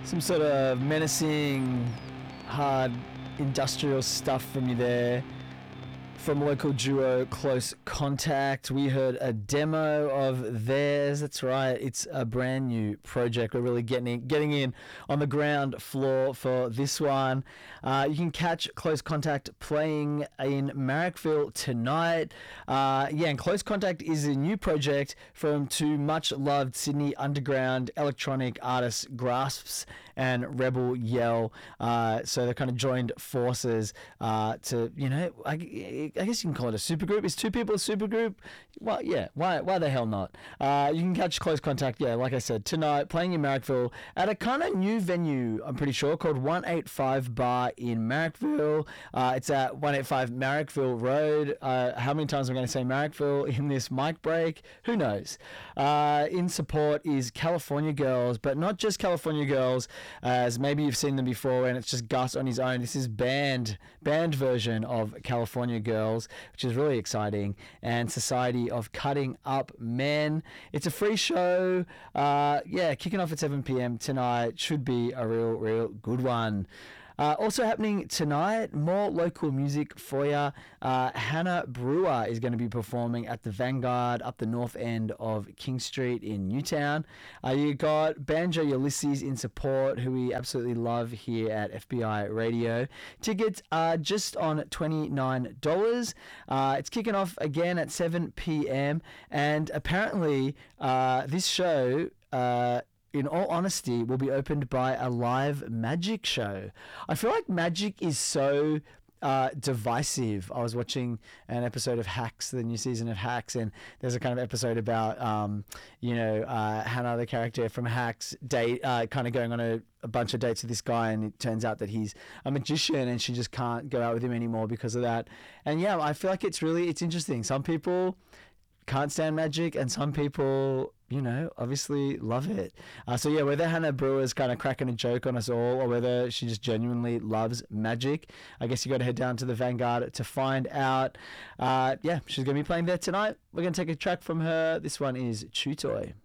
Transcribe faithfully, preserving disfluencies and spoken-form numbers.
Some sort of menacing, hard, industrial stuff from you there. From local duo Close Contact, we heard a demo of theirs. That's right, it's a brand new project. We're really getting in, getting in on the ground floor for this one. Uh, you can catch Close Contact playing in Marrickville tonight. Uh, yeah, and Close Contact is a new project from two much-loved Sydney underground electronic artists, Grasps and Rebel Yell. Uh, so they kind of joined forces uh, to, you know, I, I guess you can call it a supergroup. Is two people a supergroup? Well, yeah. Why? Why the hell not? Uh, you can catch Close Contact. Yeah, like I said, tonight playing in Marrickville at a kind of new venue. I'm pretty sure called one eighty-five Bar in Marrickville. Uh, it's at one eighty-five Marrickville Road. Uh, how many times am I going to say Marrickville in this mic break? Who knows? Uh, in support is California Girls, but not just California Girls, as maybe you've seen them before, and it's just Gus on his own. This is band band version of California Girls, which is really exciting, and Society of Cutting Up Men. It's a free show. Uh, yeah, kicking off at seven p.m. tonight. Should be a real, real good one. Uh, also happening tonight, more local music for you. Uh, Hannah Brewer is going to be performing at the Vanguard up the north end of King Street in Newtown. Uh, you got Banjo Ulysses in support, who we absolutely love here at F B I Radio. Tickets are just on twenty-nine dollars. Uh, it's kicking off again at seven p.m. And apparently uh, this show... Uh, in all honesty, will be opened by a live magic show. I feel like magic is so uh, divisive. I was watching an episode of Hacks, the new season of Hacks, and there's a kind of episode about, um, you know, uh, Hannah, the character from Hacks, date, uh, kind of going on a, a bunch of dates with this guy, and it turns out that he's a magician, and she just can't go out with him anymore because of that. And yeah, I feel like it's really, it's interesting. Some people can't stand magic, and some people, you know, obviously love it. Uh, so yeah, whether Hannah Brewer's kind of cracking a joke on us all, or whether she just genuinely loves magic, I guess you got to head down to the Vanguard to find out. Uh, yeah, she's going to be playing there tonight. We're going to take a track from her. This one is Chew Toy.